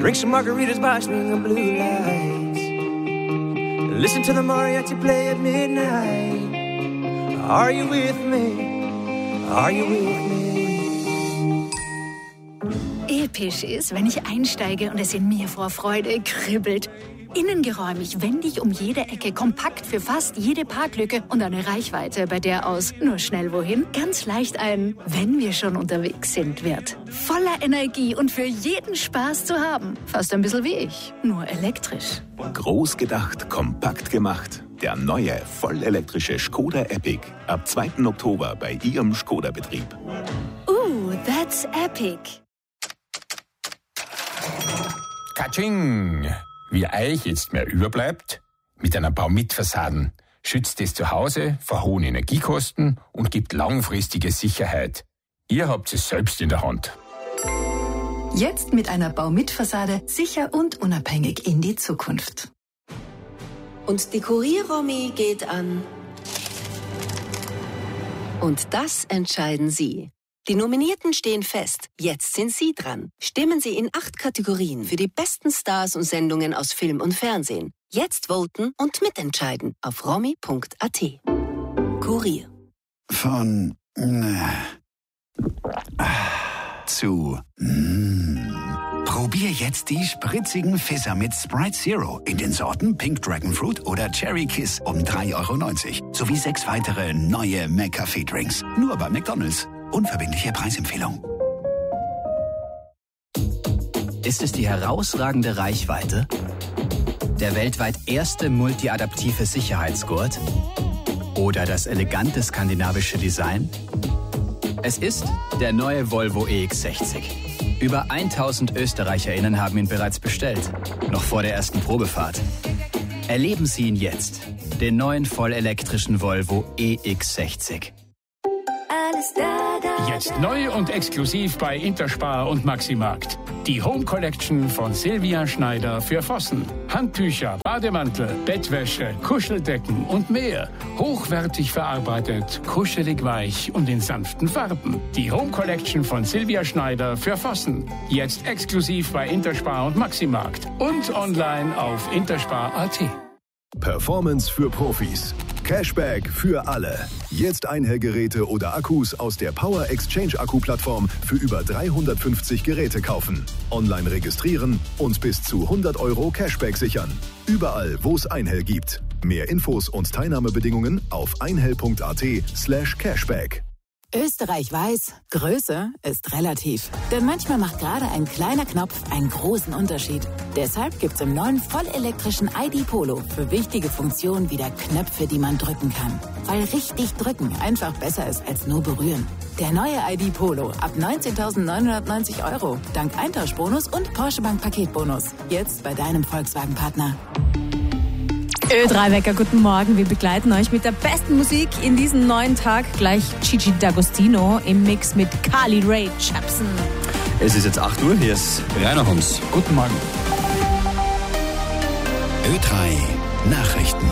Drink some margaritas by swinging blue lights. Listen to the mariachi play at midnight. Are you with me? Are you with me? Episch ist, wenn ich einsteige und es in mir vor Freude kribbelt. Innengeräumig, wendig um jede Ecke, kompakt für fast jede Parklücke und eine Reichweite, bei der aus nur schnell wohin ganz leicht ein "Wenn wir schon unterwegs sind" wird. Voller Energie und für jeden Spaß zu haben. Fast ein bisschen wie ich, nur elektrisch. Groß gedacht, kompakt gemacht. Der neue, vollelektrische Škoda Epic. Ab 2. Oktober bei Ihrem Škoda-Betrieb. That's epic. Katsching! Wie euch jetzt mehr überbleibt, mit einer Baumitfassaden schützt es zu Hause vor hohen Energiekosten und gibt langfristige Sicherheit. Ihr habt es selbst in der Hand. Jetzt mit einer Baumitfassade sicher und unabhängig in die Zukunft. Und die Kurier-Romy geht an. Und das entscheiden Sie. Die Nominierten stehen fest. Jetzt sind Sie dran. Stimmen Sie in 8 Kategorien für die besten Stars und Sendungen aus Film und Fernsehen. Jetzt voten und mitentscheiden auf romy.at. Kurier. Von zu Probier jetzt die spritzigen Fizzer mit Sprite Zero in den Sorten Pink Dragon Fruit oder Cherry Kiss um 3,90 € sowie 6 weitere neue McCafé-Drinks. Nur bei McDonald's. Unverbindliche Preisempfehlung. Ist es die herausragende Reichweite? Der weltweit erste multiadaptive Sicherheitsgurt? Oder das elegante skandinavische Design? Es ist der neue Volvo EX60. Über 1000 ÖsterreicherInnen haben ihn bereits bestellt. Noch vor der ersten Probefahrt. Erleben Sie ihn jetzt. Den neuen vollelektrischen Volvo EX60. Jetzt neu und exklusiv bei Interspar und Maximarkt. Die Home Collection von Silvia Schneider für Vossen. Handtücher, Bademantel, Bettwäsche, Kuscheldecken und mehr. Hochwertig verarbeitet, kuschelig weich und in sanften Farben. Die Home Collection von Silvia Schneider für Vossen. Jetzt exklusiv bei Interspar und Maximarkt. Und online auf interspar.at. Performance für Profis. Cashback für alle. Jetzt Einhellgeräte oder Akkus aus der Power Exchange Akku-Plattform für über 350 Geräte kaufen. Online registrieren und bis zu 100 € Cashback sichern. Überall, wo es Einhell gibt. Mehr Infos und Teilnahmebedingungen auf einhell.at/cashback. Österreich weiß, Größe ist relativ. Denn manchmal macht gerade ein kleiner Knopf einen großen Unterschied. Deshalb gibt's im neuen vollelektrischen ID Polo für wichtige Funktionen wieder Knöpfe, die man drücken kann. Weil richtig drücken einfach besser ist als nur berühren. Der neue ID Polo ab 19.990 €. Dank Eintauschbonus und Porsche Bank Paketbonus. Jetzt bei deinem Volkswagen-Partner. Ö3-Wecker, guten Morgen. Wir begleiten euch mit der besten Musik in diesen neuen Tag. Gleich Gigi D'Agostino im Mix mit Carly Rae Jepsen. Es ist jetzt 8 Uhr, hier ist Rainer Hunz. Guten Morgen. Ö3 Nachrichten.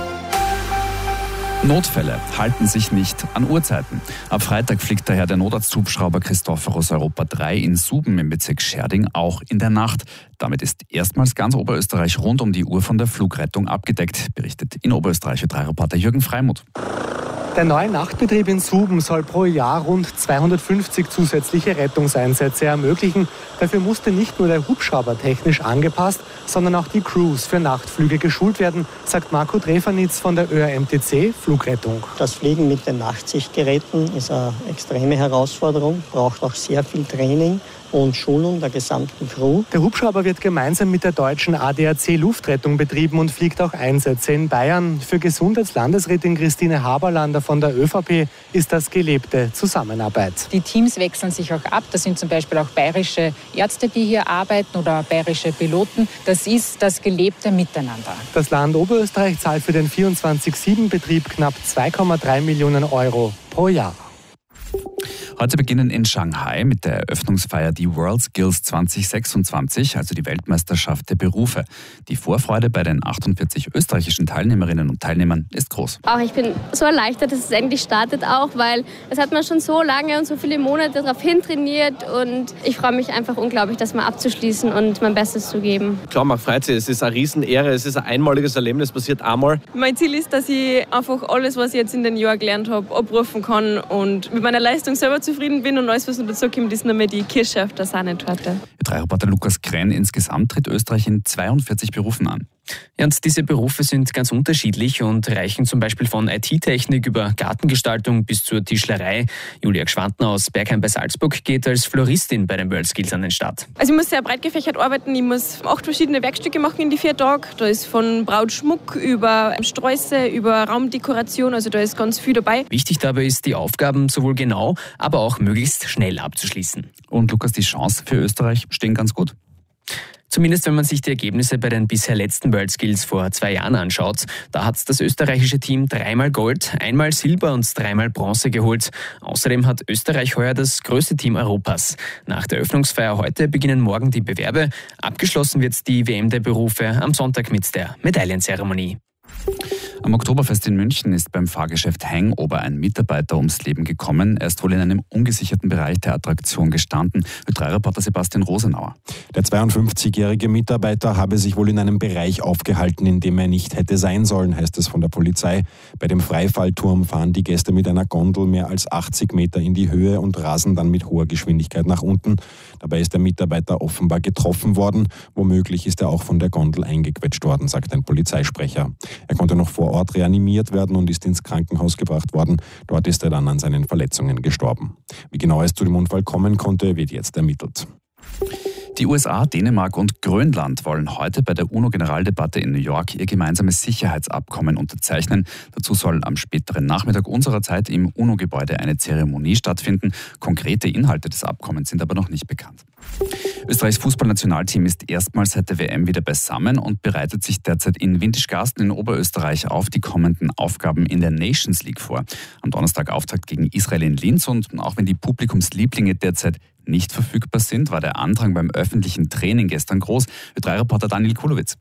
Notfälle halten sich nicht an Uhrzeiten. Ab Freitag fliegt daher der Notarzthubschrauber Christophorus Europa 3 in Suben im Bezirk Scherding auch in der Nacht. Damit ist erstmals ganz Oberösterreich rund um die Uhr von der Flugrettung abgedeckt, berichtet in Oberösterreich Ö3-Reporter Jürgen Freimuth. Der neue Nachtbetrieb in Suben soll pro Jahr rund 250 zusätzliche Rettungseinsätze ermöglichen. Dafür musste nicht nur der Hubschrauber technisch angepasst, sondern auch die Crews für Nachtflüge geschult werden, sagt Marco Drefanitz von der ÖRMTC Flugrettung. Das Fliegen mit den Nachtsichtgeräten ist eine extreme Herausforderung, braucht auch sehr viel Training und Schulung der gesamten Crew. Der Hubschrauber wird gemeinsam mit der deutschen ADAC Luftrettung betrieben und fliegt auch Einsätze in Bayern. Für Gesundheitslandesrätin Christine Haberlander von der ÖVP ist das gelebte Zusammenarbeit. Die Teams wechseln sich auch ab. Das sind zum Beispiel auch bayerische Ärzte, die hier arbeiten oder bayerische Piloten. Das ist das gelebte Miteinander. Das Land Oberösterreich zahlt für den 24/7-Betrieb knapp 2,3 Millionen € pro Jahr. Heute beginnen in Shanghai mit der Eröffnungsfeier die WorldSkills 2026, also die Weltmeisterschaft der Berufe. Die Vorfreude bei den 48 österreichischen Teilnehmerinnen und Teilnehmern ist groß. Auch ich bin so erleichtert, dass es endlich startet auch, weil es hat man schon so lange und so viele Monate darauf hintrainiert und ich freue mich einfach unglaublich, das mal abzuschließen und mein Bestes zu geben. Klar, man freut sich. Es ist eine Riesenehre, es ist ein einmaliges Erlebnis, passiert einmal. Mein Ziel ist, dass ich einfach alles, was ich jetzt in den Jahren gelernt habe, abrufen kann und mit meiner Leistung selber zufrieden bin und alles, was noch dazu kommt, ist nochmal die Kirsche auf der Sahnetorte. Reporter Lukas Krenn, insgesamt tritt Österreich in 42 Berufen an. Ja, und diese Berufe sind ganz unterschiedlich und reichen zum Beispiel von IT-Technik über Gartengestaltung bis zur Tischlerei. Julia Gschwantner aus Bergheim bei Salzburg geht als Floristin bei den WorldSkills an den Start. Also ich muss sehr breit gefächert arbeiten. Ich muss 8 verschiedene Werkstücke machen in die 4 Tage. Da ist von Brautschmuck über Sträuße, über Raumdekoration, also da ist ganz viel dabei. Wichtig dabei ist, die Aufgaben sowohl genau, aber auch möglichst schnell abzuschließen. Und Lukas, die Chancen für Österreich stehen ganz gut. Zumindest wenn man sich die Ergebnisse bei den bisher letzten WorldSkills vor 2 Jahren anschaut. Da hat das österreichische Team 3-mal Gold, 1-mal Silber und 3-mal Bronze geholt. Außerdem hat Österreich heuer das größte Team Europas. Nach der Eröffnungsfeier heute beginnen morgen die Bewerbe. Abgeschlossen wird die WM der Berufe am Sonntag mit der Medaillenzeremonie. Am Oktoberfest in München ist beim Fahrgeschäft Hangover ein Mitarbeiter ums Leben gekommen. Er ist wohl in einem ungesicherten Bereich der Attraktion gestanden. Ö3-Reporter Sebastian Rosenauer. Der 52-jährige Mitarbeiter habe sich wohl in einem Bereich aufgehalten, in dem er nicht hätte sein sollen, heißt es von der Polizei. Bei dem Freifallturm fahren die Gäste mit einer Gondel mehr als 80 Meter in die Höhe und rasen dann mit hoher Geschwindigkeit nach unten. Dabei ist der Mitarbeiter offenbar getroffen worden. Womöglich ist er auch von der Gondel eingequetscht worden, sagt ein Polizeisprecher. Er konnte noch vor Ort reanimiert werden und ist ins Krankenhaus gebracht worden. Dort ist er dann an seinen Verletzungen gestorben. Wie genau es zu dem Unfall kommen konnte, wird jetzt ermittelt. Die USA, Dänemark und Grönland wollen heute bei der UNO-Generaldebatte in New York ihr gemeinsames Sicherheitsabkommen unterzeichnen. Dazu soll am späteren Nachmittag unserer Zeit im UNO-Gebäude eine Zeremonie stattfinden. Konkrete Inhalte des Abkommens sind aber noch nicht bekannt. Österreichs Fußballnationalteam ist erstmals seit der WM wieder beisammen und bereitet sich derzeit in Windischgarsten in Oberösterreich auf die kommenden Aufgaben in der Nations League vor. Am Donnerstag Auftakt gegen Israel in Linz und auch wenn die Publikumslieblinge derzeit nicht verfügbar sind, war der Andrang beim öffentlichen Training gestern groß. Ö3-Reporter Daniel Kulowitz.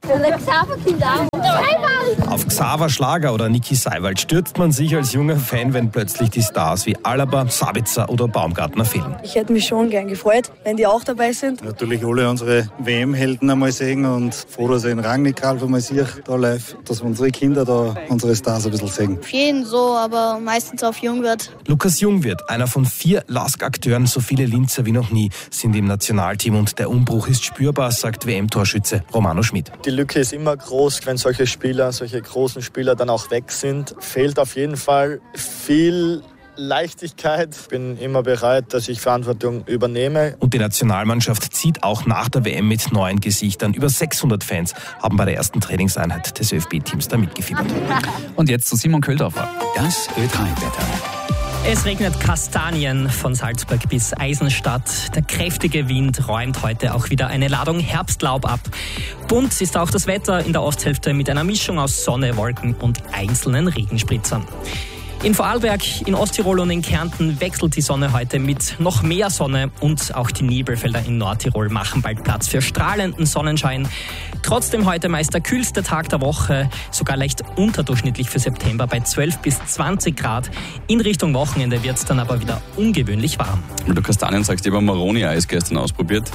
Auf Xaver Schlager oder Niki Seiwald stürzt man sich als junger Fan, wenn plötzlich die Stars wie Alaba, Sabitzer oder Baumgartner fehlen. Ich hätte mich schon gern gefreut, wenn die auch dabei sind. Natürlich alle unsere WM-Helden einmal sehen und froh, dass ich den Rangnick Ralf einmal sehe, da live, dass unsere Kinder da unsere Stars ein bisschen sehen. Auf jeden so, aber meistens auf Jungwirth. Lukas Jungwirth, einer von 4 LASK-Akteuren, so viele Linzer wie noch nie, sind im Nationalteam und der Umbruch ist spürbar, sagt WM-Torschütze Romano Schmid. Die Lücke ist immer groß, wenn solche großen Spieler dann auch weg sind. Fehlt auf jeden Fall viel Leichtigkeit. Ich bin immer bereit, dass ich Verantwortung übernehme. Und die Nationalmannschaft zieht auch nach der WM mit neuen Gesichtern. Über 600 Fans haben bei der ersten Trainingseinheit des ÖFB-Teams da mitgefiebert. Und jetzt zu Simon Köldorfer. Das Ö3-Wetter. Es regnet Kastanien von Salzburg bis Eisenstadt. Der kräftige Wind räumt heute auch wieder eine Ladung Herbstlaub ab. Bunt ist auch das Wetter in der Osthälfte mit einer Mischung aus Sonne, Wolken und einzelnen Regenspritzern. In Vorarlberg, in Osttirol und in Kärnten wechselt die Sonne heute mit noch mehr Sonne und auch die Nebelfelder in Nordtirol machen bald Platz für strahlenden Sonnenschein. Trotzdem heute meist der kühlste Tag der Woche, sogar leicht unterdurchschnittlich für September bei 12 bis 20 Grad. In Richtung Wochenende wird es dann aber wieder ungewöhnlich warm. Weil du Kastanien sagst, ich habe Maroni-Eis gestern ausprobiert.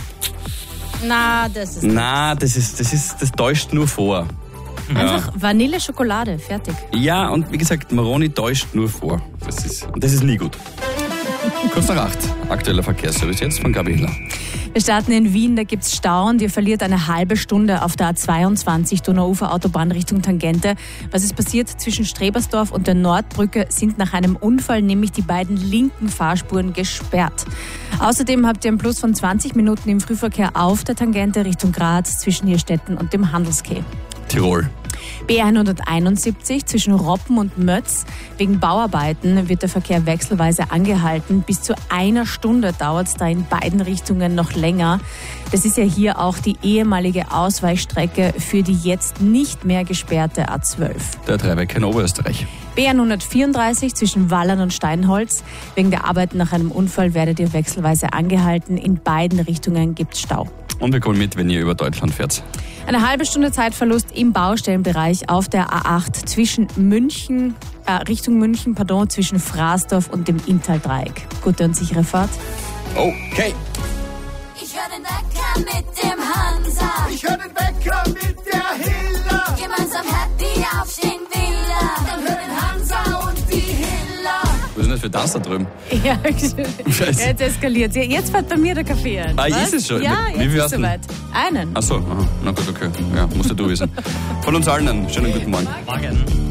Das täuscht nur vor. Einfach Vanille-Schokolade, fertig. Ja, und wie gesagt, Maroni täuscht nur vor. Das ist nie gut. Kurz nach 8. Aktueller Verkehrsservice jetzt von Gabriela. Wir starten in Wien, da gibt es Stau und ihr verliert eine halbe Stunde auf der A22 Donauufer-Autobahn Richtung Tangente. Was ist passiert? Zwischen Strebersdorf und der Nordbrücke sind nach einem Unfall nämlich die beiden linken Fahrspuren gesperrt. Außerdem habt ihr einen Plus von 20 Minuten im Frühverkehr auf der Tangente Richtung Graz zwischen Hirstetten und dem Handelsquai. Tirol. B171 zwischen Roppen und Mötz. Wegen Bauarbeiten wird der Verkehr wechselweise angehalten. Bis zu 1 Stunde dauert es da in beiden Richtungen noch länger. Das ist ja hier auch die ehemalige Ausweichstrecke für die jetzt nicht mehr gesperrte A12. Der Dreiweg in Oberösterreich. B134 zwischen Wallern und Steinholz. Wegen der Arbeiten nach einem Unfall werdet ihr wechselweise angehalten. In beiden Richtungen gibt es Stau. Und wir kommen mit, wenn ihr über Deutschland fährt. Eine halbe Stunde Zeitverlust im Baustellenbereich auf der A8 zwischen Richtung München, zwischen Fraßdorf und dem Inntal-Dreieck. Gute und sichere Fahrt. Okay. Ich höre den Wecker mit dem Hansa. Ich höre den Wecker mit der Hilla. Gemeinsam happy aufstehen Villa. Dann hör den Hansa und die Hilla. Was ist denn das für das da drüben? Ja, jetzt eskaliert. Jetzt fährt bei mir der Kaffee an. Ah, was? ist es schon? Ja, Wie jetzt viel ist hast du? soweit. Einen. Ach so, aha. Na gut, okay. Ja, musst du wissen. Von uns allen einen schönen guten Morgen. Morgen.